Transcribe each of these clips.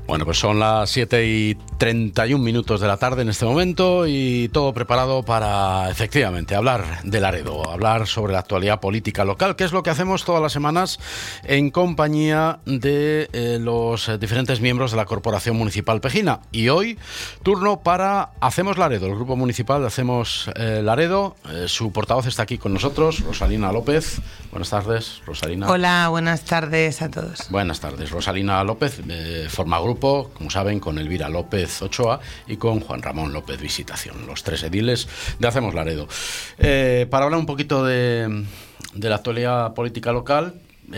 Bueno, pues son las 7:31 de la tarde en este momento y todo preparado para, efectivamente, hablar de Laredo, hablar sobre la actualidad política local, que es lo que hacemos todas las semanas en compañía de los diferentes miembros de la Corporación Municipal Pejina. Y hoy, turno para Hacemos Laredo, el grupo municipal de Hacemos Laredo. Su portavoz está aquí con nosotros, Rosalina López. Buenas tardes, Rosalina. Hola, buenas tardes a todos. Buenas tardes. Rosalina López forma grupo, como saben, con Elvira López Ochoa y con Juan Ramón López Visitación, los tres ediles de Hacemos Laredo. Para hablar un poquito de la actualidad política local,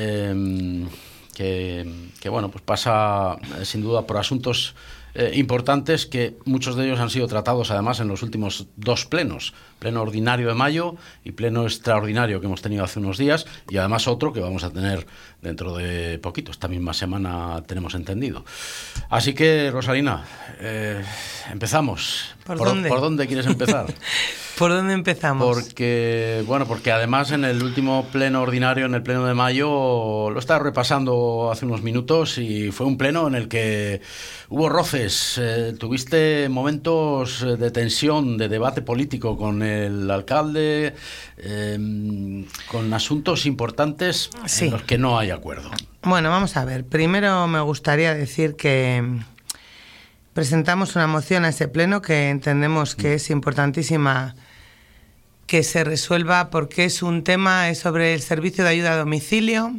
que bueno, pues pasa sin duda por asuntos importantes, que muchos de ellos han sido tratados además en los últimos dos plenos, pleno ordinario de mayo y pleno extraordinario que hemos tenido hace unos días, y además otro que vamos a tener dentro de poquito, esta misma semana tenemos entendido. Así que, Rosalina, empezamos. ¿Por dónde? ¿Por dónde quieres empezar? ¿Por dónde empezamos? Porque además en el último pleno ordinario, en el pleno de mayo, lo estaba repasando hace unos minutos y fue un pleno en el que hubo roces. Tuviste momentos de tensión, de debate político con el alcalde, con asuntos importantes en los que no hay acuerdo. Bueno, vamos a ver. Primero me gustaría decir que presentamos una moción a ese pleno que entendemos que es importantísima que se resuelva, porque es un tema, es sobre el servicio de ayuda a domicilio,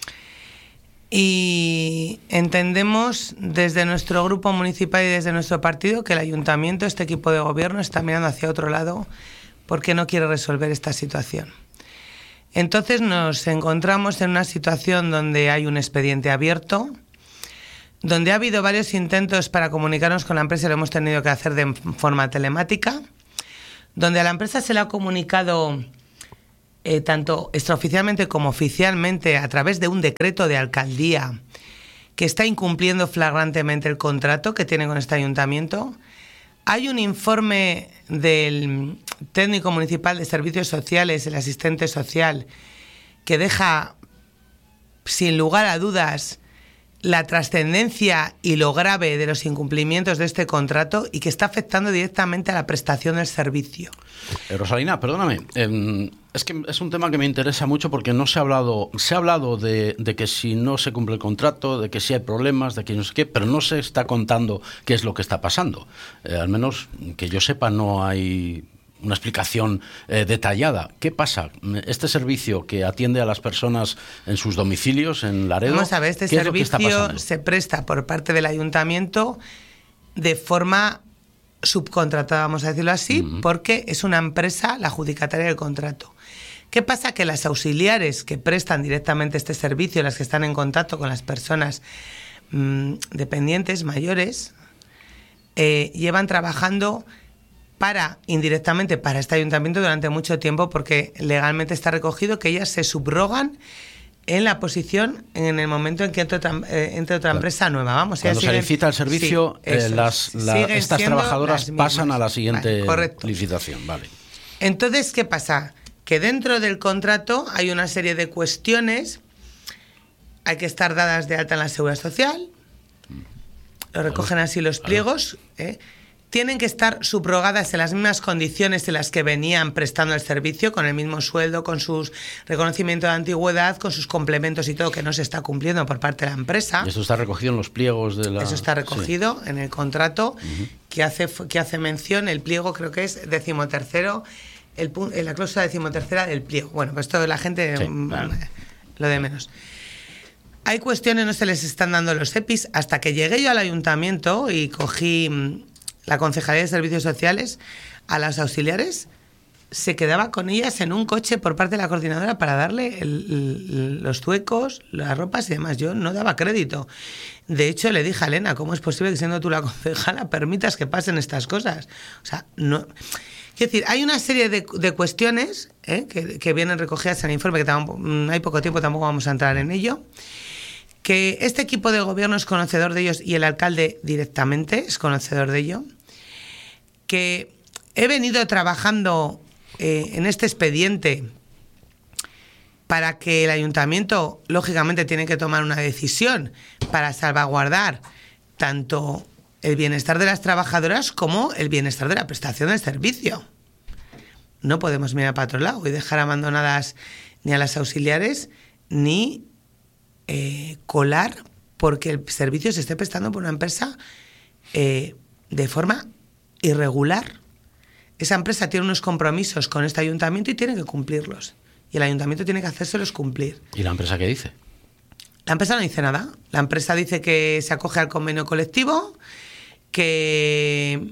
y entendemos desde nuestro grupo municipal y desde nuestro partido que el ayuntamiento, este equipo de gobierno, está mirando hacia otro lado porque no quiere resolver esta situación. Entonces nos encontramos en una situación donde hay un expediente abierto, donde ha habido varios intentos para comunicarnos con la empresa y lo hemos tenido que hacer de forma telemática, donde a la empresa se le ha comunicado tanto extraoficialmente como oficialmente a través de un decreto de alcaldía que está incumpliendo flagrantemente el contrato que tiene con este ayuntamiento. Hay un informe del técnico municipal de servicios sociales, el asistente social, que deja sin lugar a dudas la trascendencia y lo grave de los incumplimientos de este contrato y que está afectando directamente a la prestación del servicio. Rosalina, perdóname, es que es un tema que me interesa mucho porque no se ha hablado, de que si no se cumple el contrato, de que si hay problemas, de que no sé qué, pero no se está contando qué es lo que está pasando. Al menos que yo sepa, no hay una explicación detallada. ¿Qué pasa? Este servicio que atiende a las personas en sus domicilios en Laredo, vamos a ver, este servicio se presta por parte del ayuntamiento de forma subcontratada, vamos a decirlo así, porque es una empresa la adjudicataria del contrato. ¿Qué pasa? Que las auxiliares que prestan directamente este servicio, las que están en contacto con las personas dependientes mayores, llevan trabajando indirectamente para este ayuntamiento durante mucho tiempo, porque legalmente está recogido que ellas se subrogan en la posición en el momento en que entre otra empresa nueva. Vamos, cuando se licita el servicio, sí, estas trabajadoras pasan a la siguiente licitación. Vale. Entonces, ¿qué pasa? Que dentro del contrato hay una serie de cuestiones. Hay que estar dadas de alta en la Seguridad Social. Lo recogen así los pliegos, tienen que estar subrogadas en las mismas condiciones en las que venían prestando el servicio, con el mismo sueldo, con sus reconocimiento de antigüedad, con sus complementos y todo, que no se está cumpliendo por parte de la empresa. ¿Y eso está recogido en los pliegos de la...? Eso está recogido en el contrato que hace mención, el pliego creo que es 13º, la cláusula 13ª del pliego. Bueno, pues todo la gente, claro, lo de menos. Hay cuestiones, no se les están dando los EPIs. Hasta que llegué yo al ayuntamiento y cogí la Concejalía de Servicios Sociales, a las auxiliares se quedaba con ellas en un coche por parte de la coordinadora para darle los zuecos, las ropas y demás. Yo no daba crédito. De hecho, le dije a Elena, ¿cómo es posible que, siendo tú la concejala, permitas que pasen estas cosas? O sea, no... Es decir, hay una serie de cuestiones que vienen recogidas en el informe, que hay poco tiempo, tampoco vamos a entrar en ello, que este equipo de gobierno es conocedor de ellos y el alcalde directamente es conocedor de ello, que he venido trabajando en este expediente para que el ayuntamiento, lógicamente, tiene que tomar una decisión para salvaguardar tanto el bienestar de las trabajadoras como el bienestar de la prestación del servicio. No podemos mirar para otro lado y dejar abandonadas ni a las auxiliares ni colar porque el servicio se esté prestando por una empresa de forma irregular. Esa empresa tiene unos compromisos con este ayuntamiento y tiene que cumplirlos. Y el ayuntamiento tiene que hacérselos cumplir. ¿Y la empresa qué dice? La empresa no dice nada. La empresa dice que se acoge al convenio colectivo, que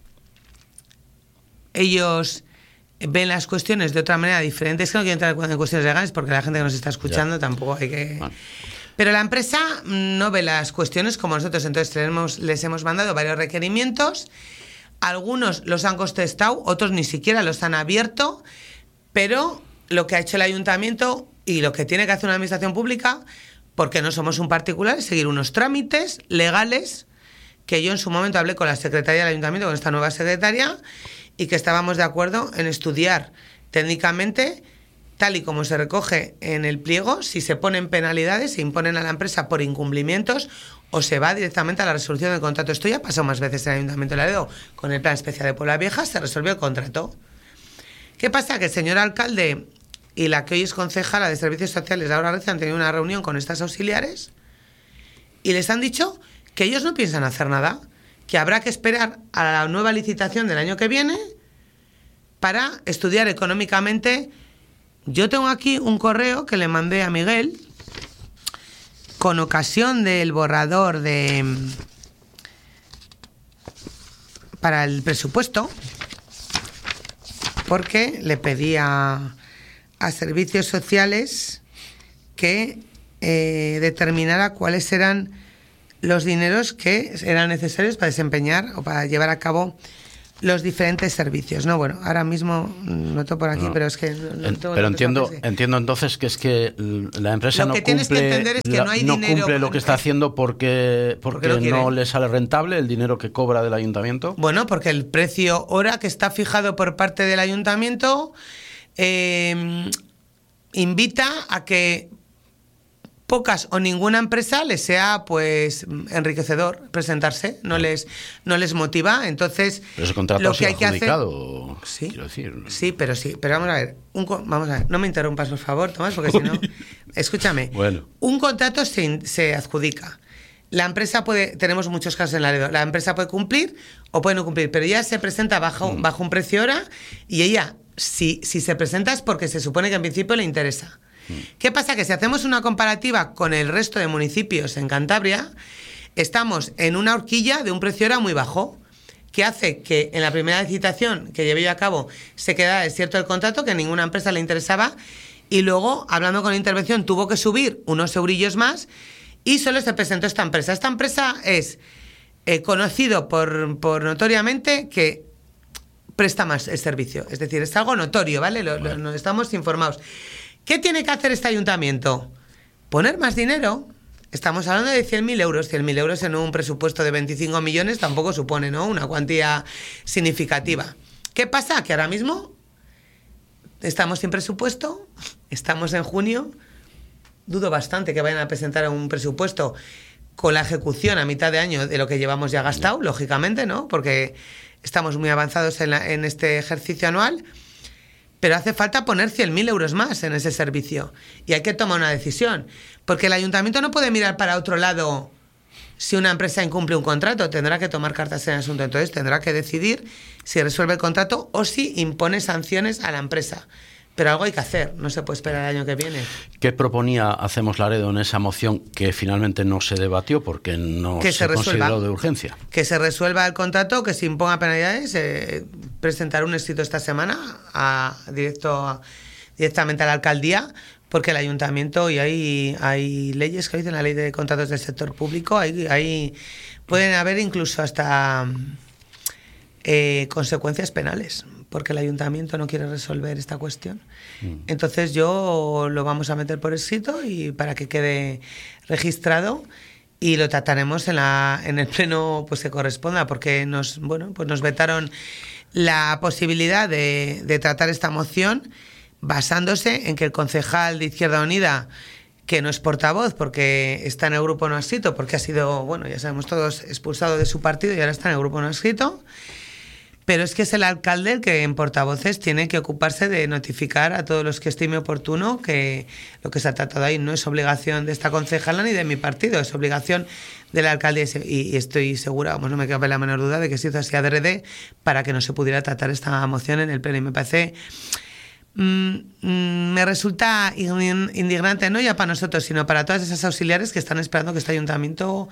ellos ven las cuestiones de otra manera diferente. Es que no quiero entrar en cuestiones legales porque la gente que nos está escuchando tampoco hay que... Bueno. Pero la empresa no ve las cuestiones como nosotros. Entonces les hemos mandado varios requerimientos. Algunos los han contestado, otros ni siquiera los han abierto. Pero lo que ha hecho el ayuntamiento y lo que tiene que hacer una administración pública, porque no somos un particular, es seguir unos trámites legales que yo en su momento hablé con la secretaria del ayuntamiento, con esta nueva secretaria, y que estábamos de acuerdo en estudiar técnicamente, tal y como se recoge en el pliego, si se ponen penalidades, se imponen a la empresa por incumplimientos o se va directamente a la resolución del contrato. Esto ya pasó más veces en el Ayuntamiento de Laredo. Con el Plan Especial de Puebla Vieja se resolvió el contrato. ¿Qué pasa? Que el señor alcalde y la que hoy es concejala de Servicios Sociales, Laura Reza, han tenido una reunión con estas auxiliares y les han dicho que ellos no piensan hacer nada, que habrá que esperar a la nueva licitación del año que viene para estudiar económicamente. Yo tengo aquí un correo que le mandé a Miguel con ocasión del borrador para el presupuesto, porque le pedía a Servicios Sociales que determinara cuáles eran los dineros que eran necesarios para desempeñar o para llevar a cabo los diferentes servicios, ¿no? Bueno, ahora mismo noto por aquí, pero es que no tengo. Pero entiendo entonces que es que la empresa no cumple, es que no cumple lo que está haciendo porque no le sale rentable el dinero que cobra del ayuntamiento. Bueno, porque el precio hora que está fijado por parte del ayuntamiento invita a que pocas o ninguna empresa les sea pues enriquecedor presentarse, no les motiva. Entonces, pero ese contrato lo que hay que hacer, sí, quiero decir, ¿no? Sí, pero vamos a ver, no me interrumpas por favor, Tomás, porque si no, escúchame. Bueno. Un contrato se adjudica. La empresa tenemos muchos casos en Laredo, la empresa puede cumplir o puede no cumplir, pero ella se presenta bajo un precio hora y ella, si se presenta es porque se supone que en principio le interesa. ¿Qué pasa? Que si hacemos una comparativa con el resto de municipios en Cantabria, estamos en una horquilla de un precio hora muy bajo, que hace que en la primera licitación que llevé yo a cabo se quedara desierto el contrato, que a ninguna empresa le interesaba, y luego, hablando con la intervención, tuvo que subir unos eurillos más y solo se presentó esta empresa. Esta empresa es conocido por notoriamente que presta más el servicio, es decir, es algo notorio, ¿vale? Nos estamos informados. ¿Qué tiene que hacer este ayuntamiento? Poner más dinero. Estamos hablando de 100.000 euros. 100.000 euros en un presupuesto de 25 millones tampoco supone, ¿no?, una cuantía significativa. ¿Qué pasa? Que ahora mismo estamos sin presupuesto, estamos en junio, dudo bastante que vayan a presentar un presupuesto con la ejecución a mitad de año de lo que llevamos ya gastado, lógicamente, ¿no?, porque estamos muy avanzados en este ejercicio anual. Pero hace falta poner 100.000 euros más en ese servicio. Y hay que tomar una decisión. Porque el ayuntamiento no puede mirar para otro lado si una empresa incumple un contrato. Tendrá que tomar cartas en el asunto. Entonces tendrá que decidir si resuelve el contrato o si impone sanciones a la empresa. Pero algo hay que hacer, no se puede esperar el año que viene. ¿Qué proponía Hacemos Laredo en esa moción que finalmente no se debatió porque no se consideró de urgencia? Que se resuelva el contrato, que se imponga penalidades, presentar un escrito esta semana directamente a la alcaldía, porque el ayuntamiento, y hay leyes que dicen, la ley de contratos del sector público, pueden haber incluso hasta consecuencias penales, porque el ayuntamiento no quiere resolver esta cuestión. Entonces lo vamos a meter por escrito y para que quede registrado y lo trataremos en el pleno pues que corresponda, porque nos vetaron la posibilidad de tratar esta moción basándose en que el concejal de Izquierda Unida, que no es portavoz porque está en el grupo no adscrito, porque ha sido, bueno, ya sabemos todos, expulsado de su partido y ahora está en el grupo no adscrito. Pero es que es el alcalde el que en portavoces tiene que ocuparse de notificar a todos los que estime oportuno que lo que se ha tratado ahí no es obligación de esta concejala ni de mi partido, es obligación del alcalde, y estoy segura, vamos, no me cabe la menor duda de que se hizo así adrede para que no se pudiera tratar esta moción en el pleno. Y me parece, me resulta indignante, no ya para nosotros, sino para todas esas auxiliares que están esperando que este ayuntamiento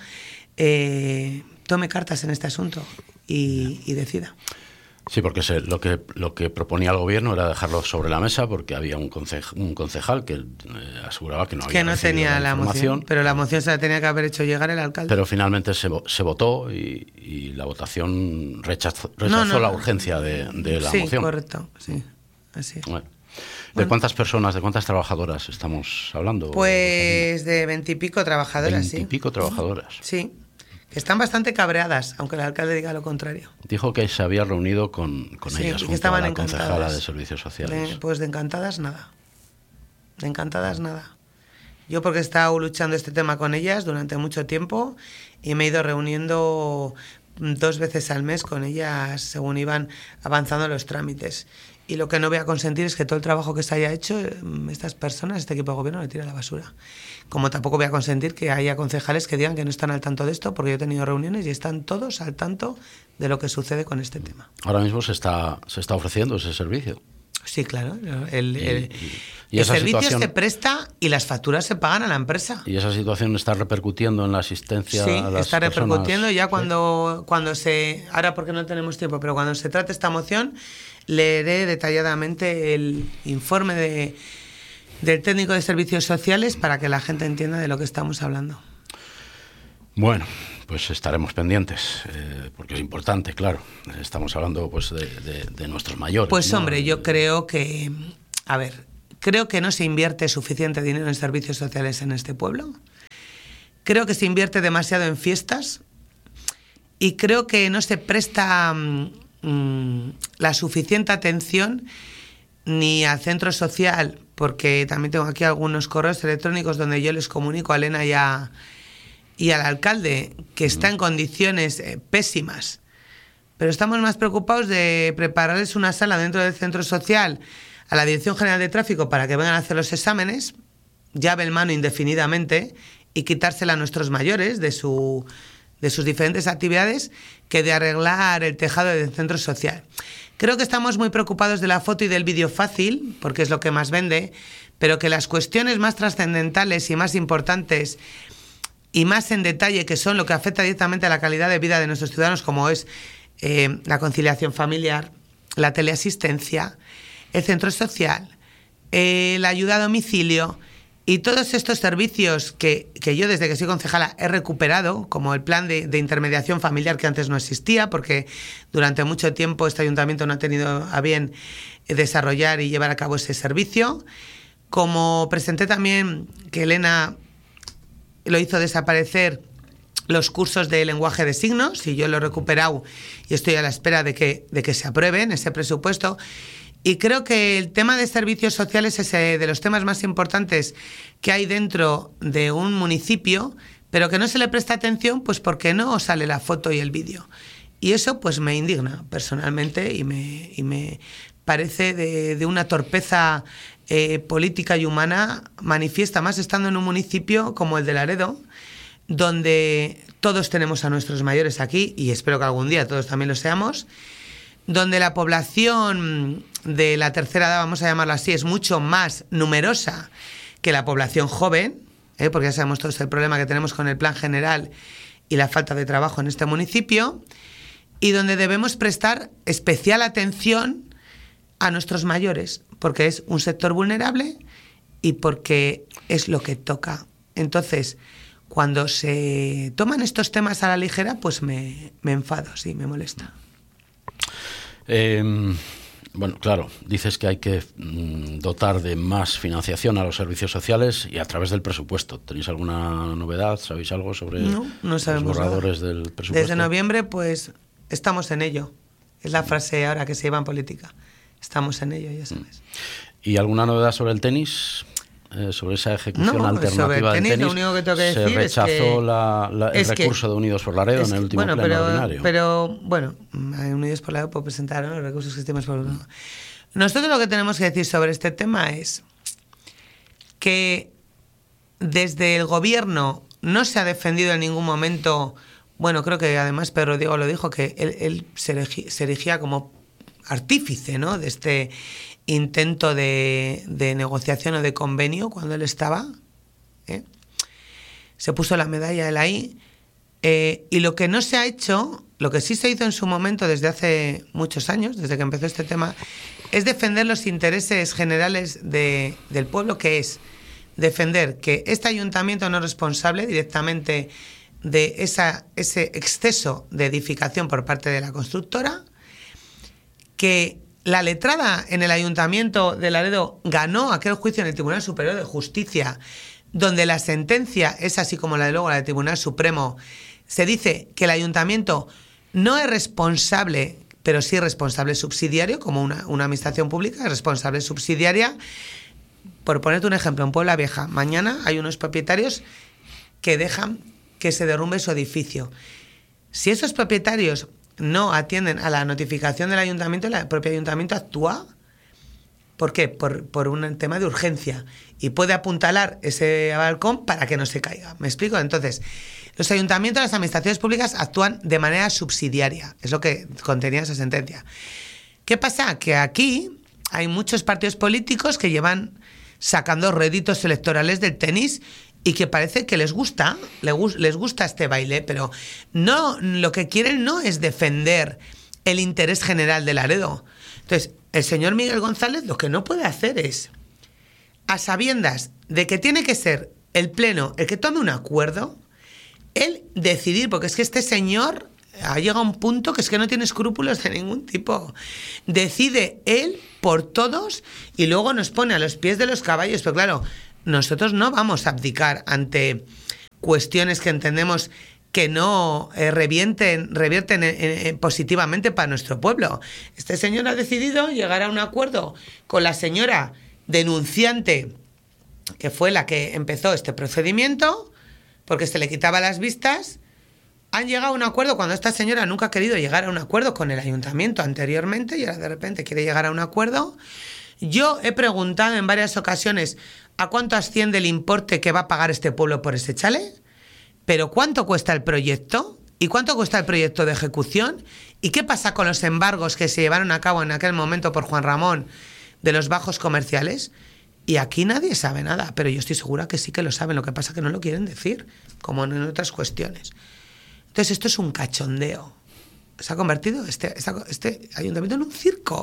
tome cartas en este asunto y decida. Sí, porque lo que proponía el gobierno era dejarlo sobre la mesa, porque había un concejal que aseguraba que no había tenía la moción, pero la moción se la tenía que haber hecho llegar el alcalde. Pero finalmente se votó y la votación rechazó la urgencia de la moción. Sí, correcto, sí, así es. Bueno. ¿De cuántas personas, de cuántas trabajadoras estamos hablando? Pues de 20 y pico trabajadoras, 20 y pico trabajadoras. Sí. Están bastante cabreadas, aunque el alcalde diga lo contrario. Dijo que se había reunido con ellas, que estaban a la encantadas. concejala de Servicios Sociales. Pues de encantadas nada. De encantadas nada. Yo porque he estado luchando este tema con ellas durante mucho tiempo y me he ido reuniendo 2 veces al mes con ellas según iban avanzando los trámites. Y lo que no voy a consentir es que todo el trabajo que se haya hecho, estas personas, este equipo de gobierno, le tira a la basura. Como tampoco voy a consentir que haya concejales que digan que no están al tanto de esto, porque yo he tenido reuniones y están todos al tanto de lo que sucede con este tema. Ahora mismo se está ofreciendo ese servicio. Sí, claro. Y el servicio situación, se presta y las facturas se pagan a la empresa. ¿Y esa situación está repercutiendo en la asistencia a las está repercutiendo personas? Ya cuando se... Ahora porque no tenemos tiempo, pero cuando se trate esta moción, leeré detalladamente el informe del técnico de servicios sociales para que la gente entienda de lo que estamos hablando. Bueno, pues estaremos pendientes, porque es importante, claro. Estamos hablando pues de nuestros mayores. Pues ¿no? Hombre, yo creo que... A ver, creo que no se invierte suficiente dinero en servicios sociales en este pueblo. Creo que se invierte demasiado en fiestas y creo que no se presta la suficiente atención ni al centro social, porque también tengo aquí algunos correos electrónicos donde yo les comunico a Elena y al alcalde que está en condiciones pésimas, pero estamos más preocupados de prepararles una sala dentro del centro social a la Dirección General de Tráfico para que vengan a hacer los exámenes, llave en mano indefinidamente, y quitársela a nuestros mayores de sus diferentes actividades, que de arreglar el tejado del centro social. Creo que estamos muy preocupados de la foto y del vídeo fácil, porque es lo que más vende, pero que las cuestiones más trascendentales y más importantes y más en detalle, que son lo que afecta directamente a la calidad de vida de nuestros ciudadanos, como es la conciliación familiar, la teleasistencia, el centro social, la ayuda a domicilio y todos estos servicios que yo desde que soy concejala he recuperado, como el plan de intermediación familiar que antes no existía, porque durante mucho tiempo este ayuntamiento no ha tenido a bien desarrollar y llevar a cabo ese servicio. Como presenté también que Elena lo hizo desaparecer los cursos de lenguaje de signos, y yo lo he recuperado y estoy a la espera de que se aprueben ese presupuesto. Y creo que el tema de servicios sociales es de los temas más importantes que hay dentro de un municipio, pero que no se le presta atención pues porque no sale la foto y el vídeo. Y eso pues me indigna personalmente y me parece de una torpeza política y humana manifiesta, más estando en un municipio como el de Laredo, donde todos tenemos a nuestros mayores aquí, y espero que algún día todos también lo seamos, donde la población de la tercera edad, vamos a llamarla así, es mucho más numerosa que la población joven, porque ya sabemos todos el problema que tenemos con el plan general y la falta de trabajo en este municipio, y donde debemos prestar especial atención a nuestros mayores, porque es un sector vulnerable y porque es lo que toca. Entonces, cuando se toman estos temas a la ligera, pues me enfado, sí, me molesta. Bueno, claro, dices que hay que dotar de más financiación a los servicios sociales y a través del presupuesto. ¿Tenéis alguna novedad? ¿Sabéis algo sobre no sabemos los borradores nada. del presupuesto? Desde noviembre, pues, estamos en ello. Es la frase ahora que se lleva en política. Estamos en ello, ya sabes. ¿Y alguna novedad sobre el tenis? sobre esa ejecución alternativa del tenis. Lo único que tengo que decir se rechazó el recurso de Unidos por Laredo en el último pleno ordinario. Pero bueno, Unidos por Laredo presentaron los recursos que estemos por... Nosotros lo que tenemos que decir sobre este tema es que desde el gobierno no se ha defendido en ningún momento, bueno, creo que además Pedro Diego lo dijo, que él se erigía como artífice, ¿no?, de este intento de negociación o de convenio cuando él estaba, se puso la medalla él ahí, y lo que no se ha hecho, lo que sí se hizo en su momento desde hace muchos años, desde que empezó este tema, es defender los intereses generales del pueblo, que es defender que este ayuntamiento no es responsable directamente de ese exceso de edificación por parte de la constructora, que la letrada en el Ayuntamiento de Laredo ganó aquel juicio en el Tribunal Superior de Justicia, donde la sentencia es así como la de luego la del Tribunal Supremo. Se dice que el Ayuntamiento no es responsable, pero sí responsable subsidiario, como una administración pública, es responsable subsidiaria. Por ponerte un ejemplo, en Puebla Vieja, mañana hay unos propietarios que dejan que se derrumbe su edificio. Si esos propietarios no atienden a la notificación del ayuntamiento, el propio ayuntamiento actúa. ¿Por qué? Por un tema de urgencia. Y puede apuntalar ese balcón para que no se caiga. ¿Me explico? Entonces, los ayuntamientos, las administraciones públicas actúan de manera subsidiaria. Es lo que contenía esa sentencia. ¿Qué pasa? Que aquí hay muchos partidos políticos que llevan sacando réditos electorales del tenis y que parece que les gusta este baile, pero no, lo que quieren no es defender el interés general de Laredo. Entonces, el señor Miguel González lo que no puede hacer es, a sabiendas de que tiene que ser el Pleno el que tome un acuerdo, él decidir, porque es que este señor ha llegado a un punto que es que no tiene escrúpulos de ningún tipo. Decide él por todos y luego nos pone a los pies de los caballos. Pero claro, nosotros no vamos a abdicar ante cuestiones que entendemos que no revierten positivamente para nuestro pueblo. Este señor ha decidido llegar a un acuerdo con la señora denunciante, que fue la que empezó este procedimiento, porque se le quitaba las vistas. Han llegado a un acuerdo cuando esta señora nunca ha querido llegar a un acuerdo con el ayuntamiento anteriormente y ahora de repente quiere llegar a un acuerdo. Yo he preguntado en varias ocasiones a cuánto asciende el importe que va a pagar este pueblo por ese chalet, pero ¿cuánto cuesta el proyecto? ¿Y cuánto cuesta el proyecto de ejecución? ¿Y qué pasa con los embargos que se llevaron a cabo en aquel momento por Juan Ramón de los bajos comerciales? Y aquí nadie sabe nada, pero yo estoy segura que sí que lo saben, lo que pasa es que no lo quieren decir, como en otras cuestiones. Entonces esto es un cachondeo. Se ha convertido este ayuntamiento en un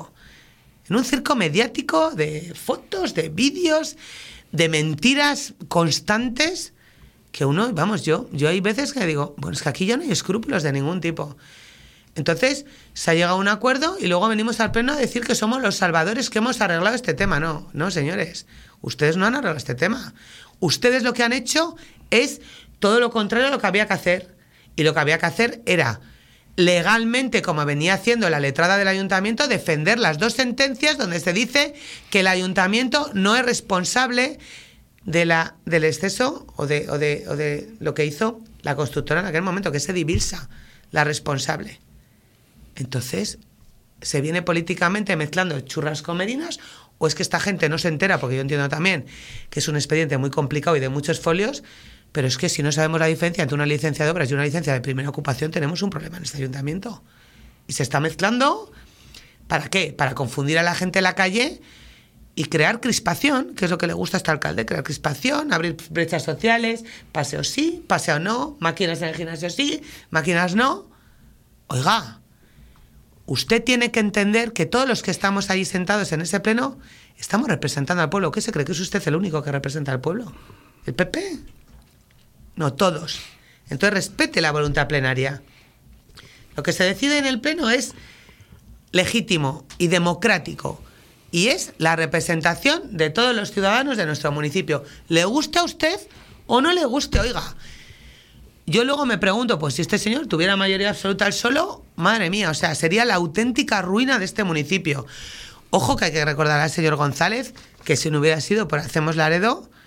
circo mediático de fotos, de vídeos, de mentiras constantes, que uno, vamos, yo hay veces que digo, bueno, es que aquí ya no hay escrúpulos de ningún tipo. Entonces se ha llegado a un acuerdo y luego venimos al pleno a decir que somos los salvadores que hemos arreglado este tema. No, señores, ustedes no han arreglado este tema. Ustedes lo que han hecho es todo lo contrario a lo que había que hacer. Y lo que había que hacer era, legalmente, como venía haciendo la letrada del ayuntamiento, defender las dos sentencias donde se dice que el ayuntamiento no es responsable del exceso o de lo que hizo la constructora en aquel momento, que es Edibilsa, la responsable. Entonces, ¿se viene políticamente mezclando churras con merinas? ¿O es que esta gente no se entera? Porque yo entiendo también que es un expediente muy complicado y de muchos folios, pero es que si no sabemos la diferencia entre una licencia de obras y una licencia de primera ocupación, tenemos un problema en este ayuntamiento. Y se está mezclando, ¿para qué? Para confundir a la gente en la calle y crear crispación, que es lo que le gusta a este alcalde, crear crispación, abrir brechas sociales, paseo sí, paseo no, máquinas en el gimnasio sí, máquinas no. Oiga, usted tiene que entender que todos los que estamos ahí sentados en ese pleno estamos representando al pueblo. ¿Qué se cree? ¿Que es usted el único que representa al pueblo? ¿El PP? No, todos. Entonces respete la voluntad plenaria. Lo que se decide en el pleno es legítimo y democrático. Y es la representación de todos los ciudadanos de nuestro municipio. ¿Le gusta a usted o no le guste? Oiga, yo luego me pregunto, pues si este señor tuviera mayoría absoluta al solo, madre mía, o sea, sería la auténtica ruina de este municipio. Ojo que hay que recordar al señor González que si no hubiera sido por Hacemos Laredo,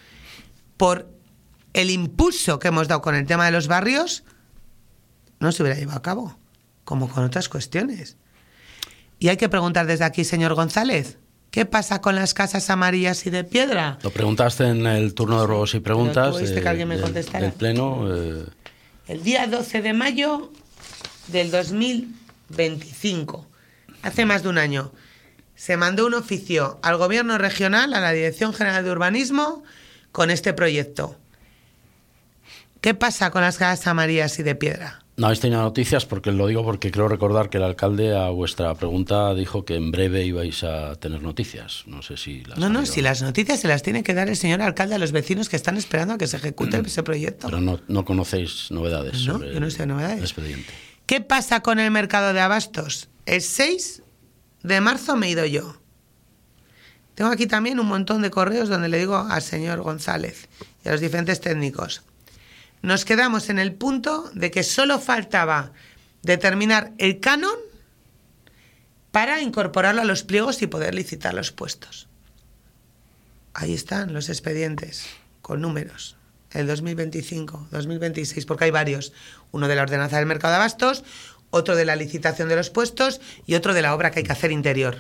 por el impulso que hemos dado con el tema de los barrios, no se hubiera llevado a cabo, como con otras cuestiones. Y hay que preguntar desde aquí, señor González, ¿qué pasa con las casas amarillas y de piedra? Lo preguntaste en el turno de ruegos y preguntas que alguien me contestara. del Pleno. El día 12 de mayo del 2025, hace más de un año, se mandó un oficio al Gobierno regional, a la Dirección General de Urbanismo, con este proyecto. ¿Qué pasa con las casas amarillas y de piedra? No habéis tenido noticias, porque lo digo porque creo recordar que el alcalde a vuestra pregunta dijo que en breve ibais a tener noticias. No sé si las No, si las noticias se las tiene que dar el señor alcalde a los vecinos que están esperando a que se ejecute ese proyecto. Pero no conocéis novedades sobre yo no sé novedades. el expediente. ¿Qué pasa con el mercado de abastos? El 6 de marzo me he ido yo. Tengo aquí también un montón de correos donde le digo al señor González y a los diferentes técnicos. Nos quedamos en el punto de que solo faltaba determinar el canon para incorporarlo a los pliegos y poder licitar los puestos. Ahí están los expedientes con números. El 2025, 2026, porque hay varios. Uno de la ordenanza del mercado de abastos, otro de la licitación de los puestos y otro de la obra que hay que hacer interior.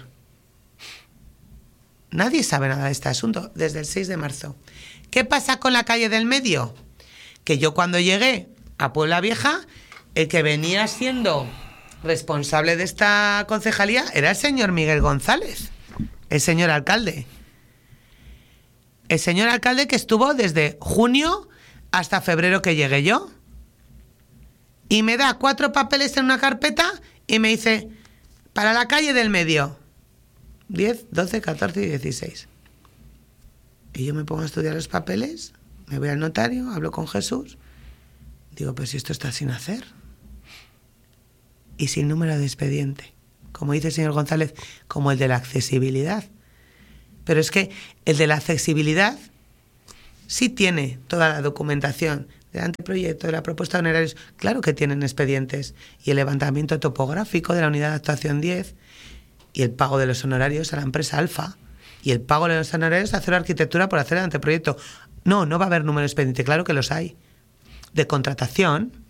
Nadie sabe nada de este asunto desde el 6 de marzo. ¿Qué pasa con la calle del medio? Que yo cuando llegué a Puebla Vieja, el que venía siendo responsable de esta concejalía era el señor Miguel González, el señor alcalde. El señor alcalde que estuvo desde junio hasta febrero que llegué yo. Y me da 4 papeles en una carpeta y me dice, para la calle del medio, 10, 12, 14 y 16. Y yo me pongo a estudiar los papeles, me voy al notario, hablo con Jesús, digo, pero si esto está sin hacer. Y sin número de expediente. Como dice el señor González, como el de la accesibilidad. Pero es que el de la accesibilidad sí tiene toda la documentación del anteproyecto, de la propuesta de honorarios. Claro que tienen expedientes. Y el levantamiento topográfico de la unidad de actuación 10 y el pago de los honorarios a la empresa Alfa y el pago de los honorarios a Cero Arquitectura por hacer el anteproyecto. No va a haber número de expediente, claro que los hay. De contratación,